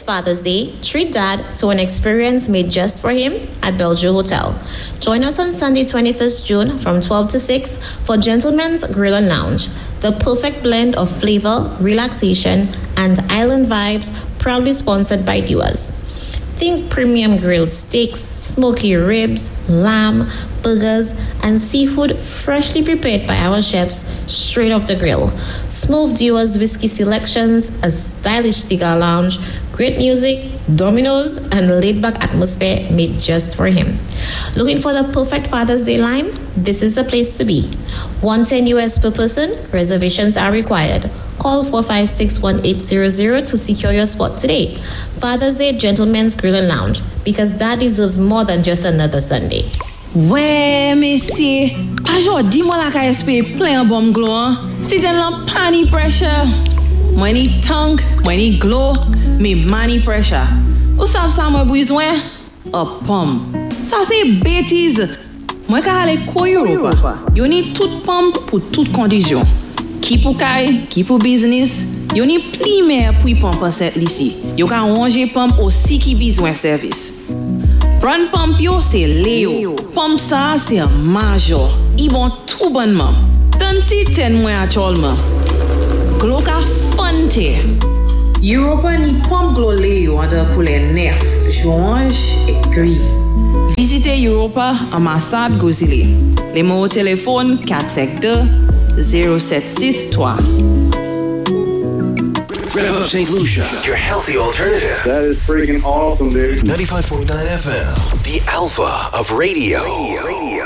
Father's Day, treat Dad to an experience made just for him at Bellevue Hotel. Join us on Sunday, 21st June from 12 to 6 for Gentlemen's Grill and Lounge. The perfect blend of flavor, relaxation, and island vibes, proudly sponsored by Duas. Think premium grilled steaks, smoky ribs, lamb, burgers, and seafood freshly prepared by our chefs straight off the grill. Smooth Duas whiskey selections, a stylish cigar lounge, great music, dominoes, and laid-back atmosphere made just for him. Looking for the perfect Father's Day line? This is the place to be. $110 US per person. Reservations are required. Call 456-1800 to secure your spot today. Father's Day Gentlemen's Grill and Lounge, because Dad deserves more than just another Sunday. Ouais, monsieur. Ajo, dis-moi la ka espere plein bon glow. Si ten la pani pressure. Moi ni tongue, moi ni glow, me money pressure. Ou sav sa moi besoin? A pomme. Ça c'est bêtise. Moi ka ale ko Europa. You need tout pomme pour toute condition. Qui pour kay, qui pour business. You need pli mer pour pomme cette ici. You ka ranger pomme aussi qui besoin service. Prendre pomme yo c'est Léo. Pomme ça c'est major. Ils vont tout bonnement. Tant si ten moi actuellement. Glo ka fante. Europa ni pomme glo Léo under pour les nerfs, joange et gris. Visitez Europa ambassade Gozile. Les mots au téléphone 452-0763. Rev Up St. Lucia, your healthy alternative. That is freaking awesome, dude. 95.9 FM, the alpha of radio.